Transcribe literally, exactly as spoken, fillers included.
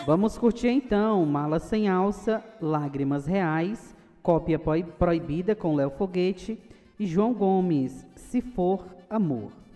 Vamos curtir então Mala Sem Alça, Lágrimas Reais, Cópia Proibida com Léo Foguete e João Gomes, Se For Amor.